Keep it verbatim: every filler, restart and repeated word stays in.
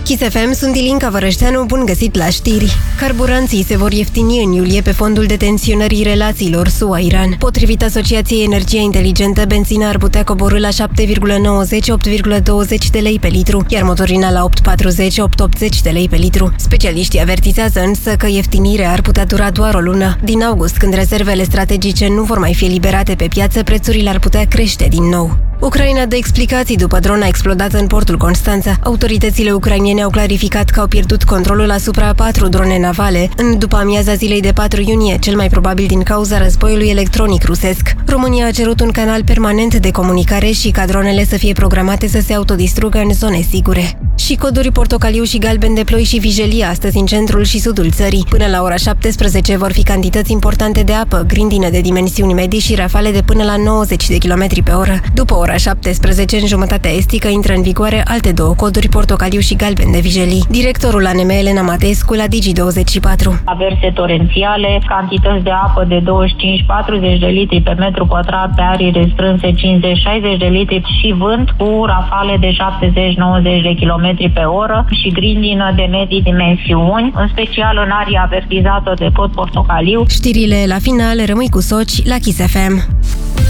Kiss F M, sunt Ilinca Vărășteanu, bun găsit la știri. Carburanții se vor ieftini în iulie pe fondul detenționării relațiilor S U A-Iran. Potrivit Asociației Energie Inteligentă, benzina ar putea coborî la șapte virgulă nouăzeci - opt virgulă douăzeci de lei pe litru, iar motorina la opt virgulă patruzeci - opt virgulă optzeci de lei pe litru. Specialiștii avertizează însă că ieftinirea ar putea dura doar o lună. Din august, când rezervele strategice nu vor mai fi eliberate pe piață, prețurile ar putea crește din nou. Ucraina dă explicații după drona explodată în portul Constanța. Autoritățile ucrainene au clarificat că au pierdut controlul asupra a patru drone navale în după amiaza zilei de patru iunie, cel mai probabil din cauza războiului electronic rusesc. România a cerut un canal permanent de comunicare și ca dronele să fie programate să se autodistrugă în zone sigure. Și coduri portocaliu și galben de ploi și vijelie astăzi în centrul și sudul țării. Până la ora șaptesprezece vor fi cantități importante de apă, grindină de dimensiuni medii și rafale de până la nouăzeci de kilometri pe oră. După ora șaptesprezece, în jumătatea estică, intră în vigoare alte două coduri, portocaliu și galben de vijelii. Directorul A N M Elena Matescu la Digi douăzeci și patru. Averse torențiale, cantități de apă de douăzeci și cinci - patruzeci de litri pe metru pătrat pe arii restrânse cincizeci - șaizeci de litri și vânt cu rafale de șaptezeci - nouăzeci de kilometri pe oră și grindină de medii dimensiuni, în special în aria avertizată de cod portocaliu. Știrile la final, rămâi cu Soci la Kiss F M.